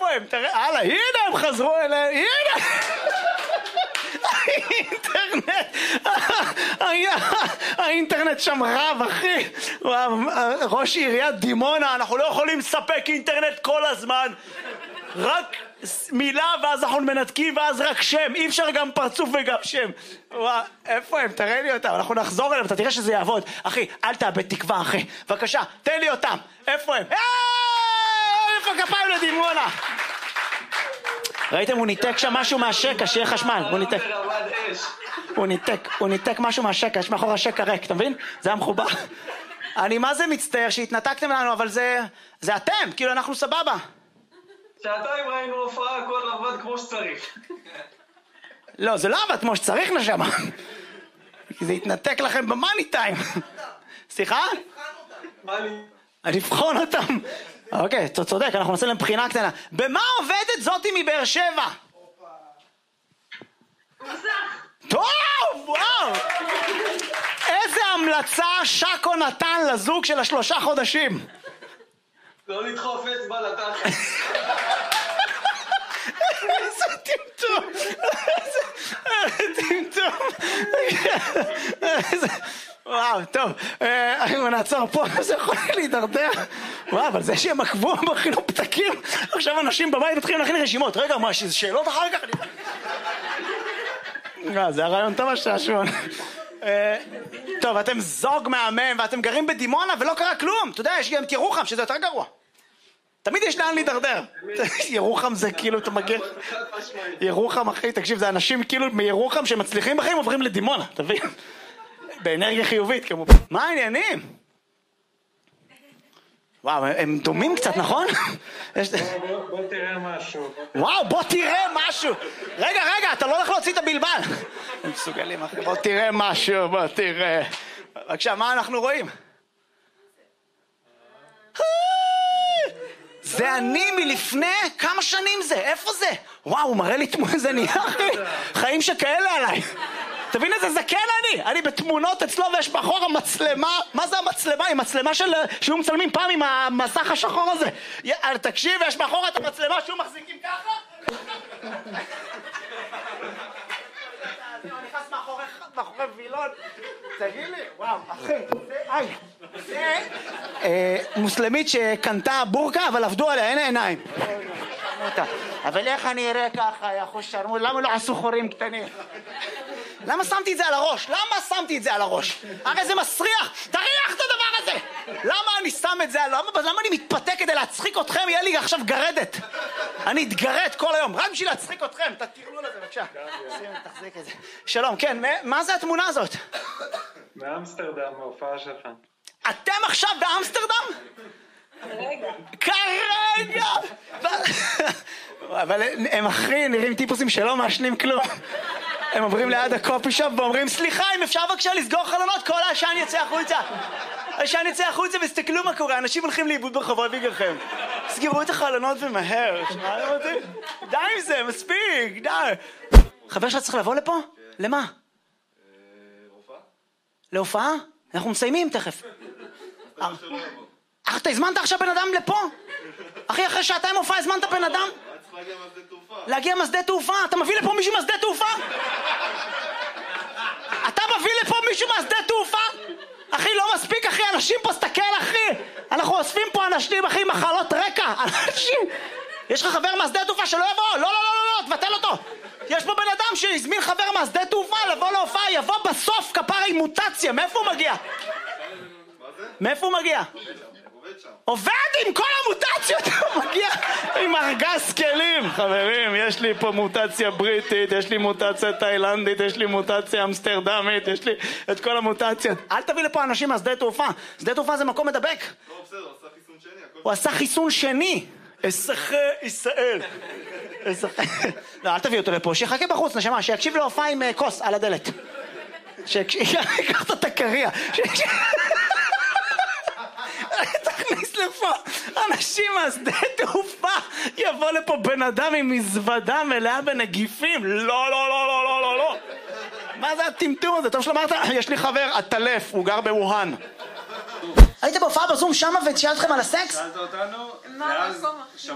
איפה הם? תראה, הלאה, הנה הם חזרו אליהם, הנה! האינטרנט שם רב, אחי. ראש עיריית דימונה, אנחנו לא יכולים לספק אינטרנט כל הזמן. רק מילה ואז אנחנו מנתקים ואז רק שם. אי אפשר גם פרצוף וגם שם. איפה הם? תראה לי אותם. אנחנו נחזור אליהם, אתה תראה שזה יעבוד. אחי, אל תאבד תקווה, אחי. בבקשה, תן לי אותם. איפה הם? איפה כפיים לדימונה? ראיתם? הוא ניתק שם משהו מהשקע, שיהיה חשמל. הוא ניתק משהו מהשקע, יש מאחור השקע ריק, אתה מבין? זה היה מחובר. אני מה זה מצטער שהתנתקתם לנו, אבל זה אתם, כאילו אנחנו סבבה. שעתיים ראינו הופעה, הכל עבד כמו שצריך. לא, זה לא עבד כמו שצריך נשמה. כי זה התנתק לכם במאני טיים. סליחה? לבחון אותם. אוקיי, אתה צודק, אנחנו נעשה להם בחינה קטנה. במה עובדת זאתי מבאר שבע? טוב, וואו! איזה המלצה שקו נתן לזוג של 3 חודשים? לא לדחוף אצבע לתחת. איזה טמטום! איזה טמטום! וואו, טוב, אם נעצור פה, זה יכול להידרדר. וואו, אבל זה שהם עקבו בחינוך פתקים, עכשיו אנשים בבית מתחילים להכין רשימות. רגע, מה, שזה שאלות אחר כך? זה הרעיון טוב השעשון. טוב, אתם זוג מהמם, ואתם גרים בדימונה ולא קרה כלום. אתה יודע, יש גם את ירוחם, שזה יותר גרוע. תמיד יש לאן להידרדר. ירוחם זה כאילו, אתה מגיע... ירוחם, אחי, תקשיב, זה אנשים כאילו מירוחם שמצליחים בחיים עוברים לדימונה, תבין? באנרגיה חיובית כמובן. מה העניינים? וואו, הם דומים קצת, נכון? בוא תראה משהו. וואו, בוא תראה משהו. רגע, אתה לא הולך להוציא את הבלבל. הם מסוגלים, אחי. בוא תראה משהו, בוא תראה. בבקשה, מה אנחנו רואים? זה אני מלפני כמה שנים זה? איפה זה? וואו, הוא מראה לי תמונה, זה נהיה, אחי. חיים שכאלה עליי. תבין איזה זקן אני בתמונות אצלו ויש מאחור המצלמה. מה זה המצלמה? היא מצלמה שהוא מצלמים פעם עם המסך השחור הזה. תקשיב, יש מאחור את המצלמה שהוא מחזיקים ככה. הוא נכנס מאחורי וילון. תגיד לי, וואו, אחי, זה מוסלמית שקנתה בורקה אבל עבדו עליה, אין עיניים. אבל איך אני אראה ככה, יא חוש שרמוט? למה לא עשו חורים קטנים? למה שמתי את זה על הראש? הרי זה מסריח. תריח את הדבר הזה. למה אני שם את זה? למה אני מתפתה כדי להצחיק אתכם? יהיה לי עכשיו גרדת. אני אתגרד כל היום רק בשביל להצחיק אתכם. תתירלו לזה בבקשה. תחזיק את זה. שלום, כן, מה זה התמונה הזאת? באמסטרדם, ההופעה שלך. אתם עכשיו באמסטרדם? כרגע. אבל הם אחרי נראים טיפוסים שלא מעשנים כלום. הם עוברים ליד הקופי שופ ואומרים, סליחה, אם אפשר בבקשה לסגור חלונות, כל העשן יצא החוצה. וסתכלו מה קורה, אנשים הולכים לאיבוד ברחובות בגללכם. סגרו את החלונות ומהר. די עם זה, מספיק, די. חבר שלך צריך לבוא לפה? למה? להופעה? אנחנו מסיימים תכף. אתה הזמנת עכשיו בן אדם לפה? אחי, אחרי שעתיים הופעה הזמנת בן אדם? להגיע משדה תעופה? אתה מביא לפה מישהו משדה תעופה? אחי, לא מספיק, אחי, אנשים פה, סתכל, אחי. אנחנו אוספים פה אנשים, אחי, מחלות רקע. אנשים. יש לך חבר מהשדה תעופה שלא יבוא? לא, תבטל אותו. יש פה בן אדם שהזמין חבר מהשדה תעופה לבוא להופעה, יבוא בסוף כפרה עם מוטציה. מאיפה הוא מגיע? עובד עם כל המוטציות, הוא מגיע עם ארגז כלים. חברים, יש לי פה מוטציה בריטית, יש לי מוטציה תאילנדית, יש לי מוטציה אמסטרדמית, יש לי את כל המוטציות. אל תביא לפה אנשים מהשדה תעופה. שדה תעופה זה מקום מדבק. לא, בסדר, הוא עשה חיסון שני. הוא עשה חיסון שני. אזרחי ישראל. לא, אל תביא אותו לפה, שיחכה בחוץ, נשמה, שיקשיב להופעה עם כוס על הדלת. שיקח את הקריה. תכניס לפה אנשים מהשדה תעופה, יבוא לפה בן אדם עם מזוודה מלאה בנגיפים. לא. מה זה הטמטום הזה? טוב שלומרת, יש לי חבר עטלף, הוא גר בווהאן. היית בהופעה בזום שמה ושאלת לכם על הסקס? שאלת אותנו? מה,